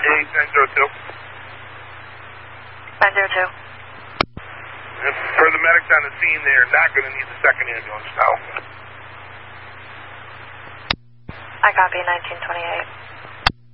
902. 902. For the medics on the scene, they're not going to need the second ambulance now. I copy 1928.